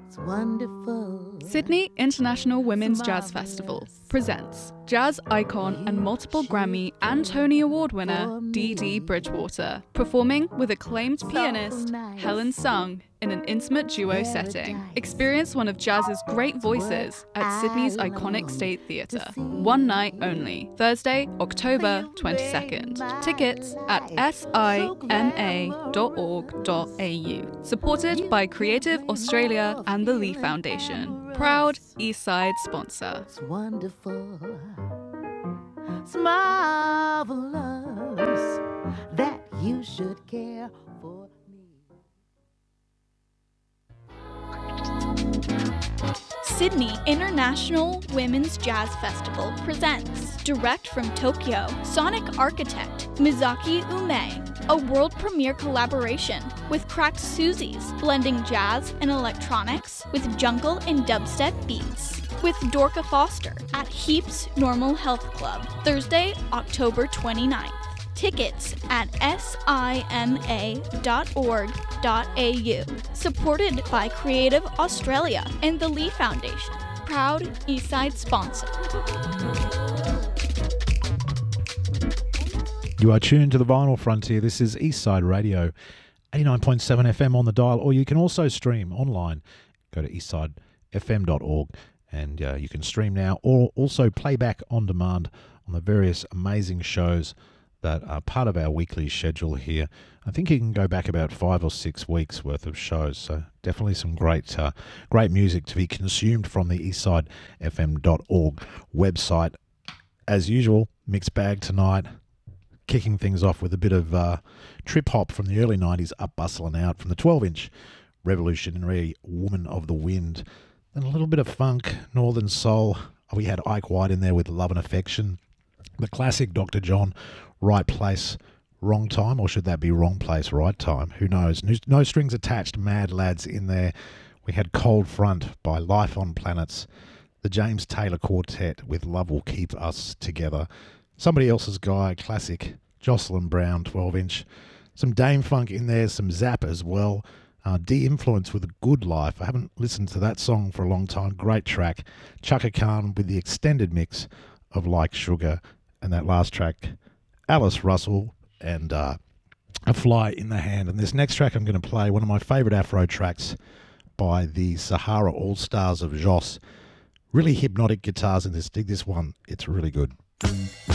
It's wonderful. Sydney International Women's Jazz Festival presents jazz icon and multiple Grammy and Tony Award winner Dee Dee Bridgewater, performing with acclaimed pianist Helen Sung in an intimate duo setting. Experience one of jazz's great voices at Sydney's iconic State Theatre. One night only, Thursday, October 22nd. Tickets at sima.org.au. Supported by Creative Australia and the Lee Foundation. Proud Eastside sponsor. It's wonderful. It's marvelous that you should care for me. Sydney International Women's Jazz Festival presents, direct from Tokyo, sonic architect Mizaki Ume, a world premiere collaboration with Cracked Susies, blending jazz and electronics with jungle and dubstep beats, with Dorka Foster at Heaps Normal Health Club, Thursday, October 29th. Tickets at sima.org.au. Supported by Creative Australia and the Lee Foundation. Proud Eastside sponsor. You are tuned to the Vinyl Frontier. This is Eastside Radio, 89.7 FM on the dial, or you can also stream online. Go to eastsidefm.org and you can stream now, or also playback on demand on the various amazing shows that are part of our weekly schedule here. I think you can go back about 5 or 6 weeks worth of shows, so definitely some great music to be consumed from the eastsidefm.org website. As usual, mixed bag tonight, kicking things off with a bit of trip hop from the early 90s, Up Bustlin' Out from the 12-inch Revolutionary Woman of the Wind, and a little bit of funk, northern soul. We had Ike White in there with Love and Affection, the classic Dr. John, Right Place, Wrong Time, or should that be Wrong Place, Right Time? Who knows? No Strings Attached, Mad Lads in there. We had Cold Front by Life on Planets, the James Taylor Quartet with Love Will Keep Us Together, Somebody Else's Guy, classic, Jocelyn Brown, 12-inch, some Dame Funk in there, some Zap as well, De-Influence with A Good Life. I haven't listened to that song for a long time. Great track. Chaka Khan with the extended mix of Like Sugar, and that last track, Alice Russell and A Fly in the Hand. And this next track I'm going to play, one of my favourite Afro tracks by the Sahara All-Stars of Jos. Really hypnotic guitars in this. Dig this one. It's really good.